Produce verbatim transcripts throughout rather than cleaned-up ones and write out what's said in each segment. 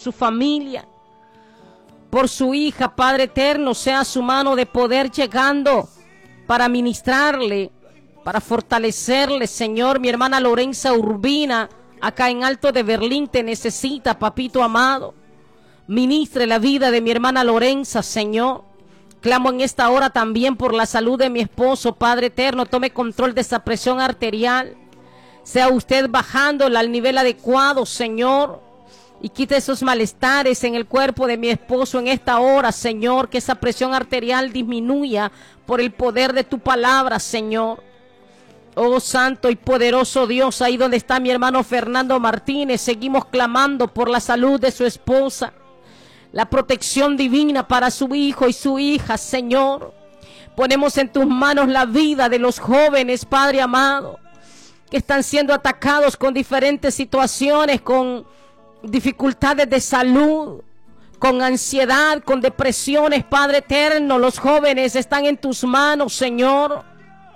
su familia, por su hija, Padre eterno, sea su mano de poder llegando para ministrarle, para fortalecerle, Señor. Mi hermana Lorenza Urbina, acá en Alto de Berlín, te necesita, papito amado. Ministre la vida de mi hermana Lorenza, Señor. Clamo en esta hora también por la salud de mi esposo, Padre eterno. Tome control de esa presión arterial. Sea usted bajándola al nivel adecuado, Señor. Y quite esos malestares en el cuerpo de mi esposo en esta hora, Señor. Que esa presión arterial disminuya por el poder de tu palabra, Señor. Oh santo y poderoso Dios, ahí donde está mi hermano Fernando Martínez, seguimos clamando por la salud de su esposa, la protección divina para su hijo y su hija, Señor. Ponemos en tus manos la vida de los jóvenes, Padre amado, que están siendo atacados con diferentes situaciones, con dificultades de salud, con ansiedad, con depresiones, Padre eterno. Los jóvenes están en tus manos, Señor.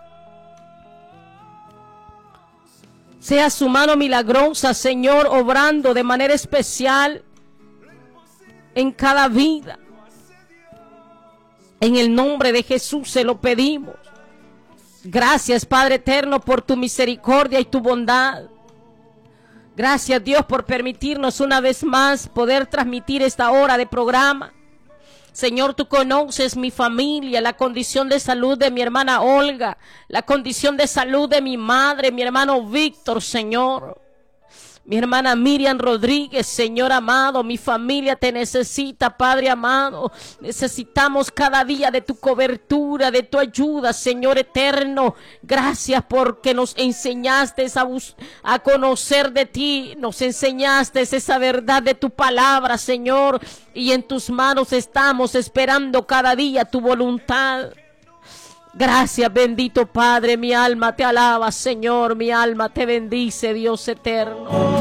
Sea su mano milagrosa, Señor, obrando de manera especial en cada vida. En el nombre de Jesús se lo pedimos. Gracias, Padre eterno, por tu misericordia y tu bondad. Gracias, Dios, por permitirnos una vez más poder transmitir esta hora de programa. Señor, tú conoces mi familia, la condición de salud de mi hermana Olga, la condición de salud de mi madre, mi hermano Víctor, Señor. Mi hermana Miriam Rodríguez, Señor amado, mi familia te necesita, Padre amado. Necesitamos cada día de tu cobertura, de tu ayuda, Señor eterno. Gracias porque nos enseñaste a, a conocer de ti, nos enseñaste esa verdad de tu palabra, Señor. Y en tus manos estamos esperando cada día tu voluntad. Gracias, bendito Padre, mi alma te alaba, Señor, mi alma te bendice, Dios eterno.